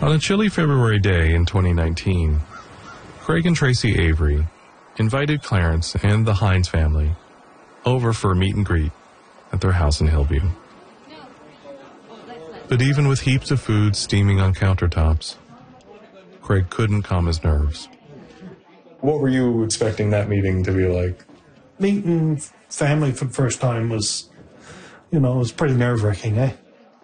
On a chilly February day in 2019, Craig and Tracy Avery invited Clarence and the Hines family over for a meet and greet at their house in Hillview. But even with heaps of food steaming on countertops, Craig couldn't calm his nerves. What were you expecting that meeting to be like? Meeting family for the first time was, it was pretty nerve-wracking, eh?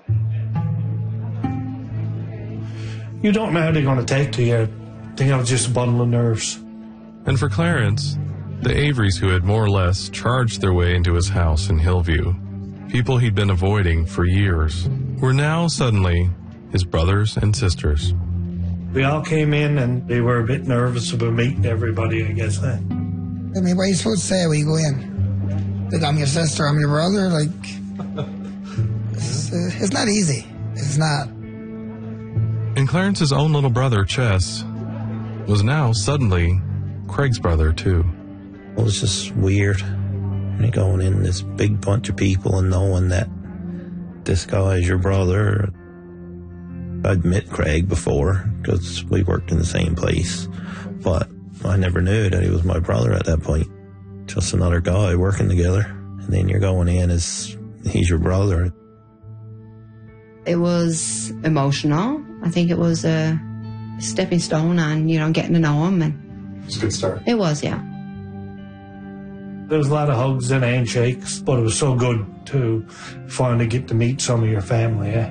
You don't know how they're going to take to you. I think I was just a bundle of nerves. And for Clarence, the Averys who had more or less charged their way into his house in Hillview, people he'd been avoiding for years, were now suddenly his brothers and sisters. We all came in and they were a bit nervous about meeting everybody, I guess. Eh? I mean, what are you supposed to say when you go in? Like, I'm your sister, I'm your brother? Like, it's not easy. It's not. And Clarence's own little brother, Chess, was now suddenly Craig's brother, too. It was just weird. Going in this big bunch of people and knowing that this guy is your brother. I'd met Craig before because we worked in the same place, but I never knew that he was my brother at that point. Just another guy working together. And then you're going in as he's your brother. It was emotional. I think it was a stepping stone on, getting to know him. And it was a good start. It was, yeah. There was a lot of hugs and handshakes, but it was so good to finally get to meet some of your family, eh?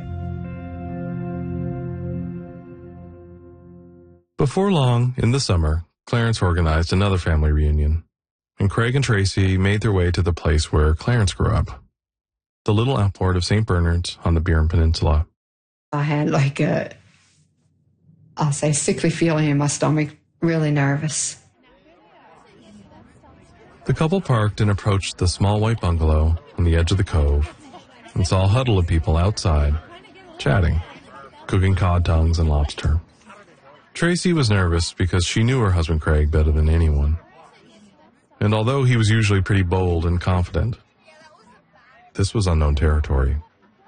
Before long, in the summer, Clarence organized another family reunion, and Craig and Tracy made their way to the place where Clarence grew up, the little outport of St. Bernard's on the Burin Peninsula. I had I'll say sickly feeling in my stomach, really nervous. The couple parked and approached the small white bungalow on the edge of the cove and saw a huddle of people outside, chatting, cooking cod tongues and lobster. Tracy was nervous because she knew her husband Craig better than anyone. And although he was usually pretty bold and confident, this was unknown territory.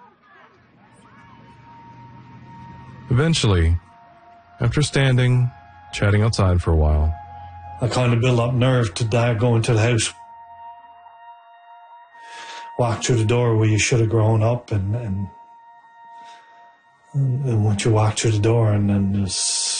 Eventually, after standing, chatting outside for a while, I kind of built up nerve to go into the house. Walk through the door where you should have grown up, and once you walk through the door, and then there's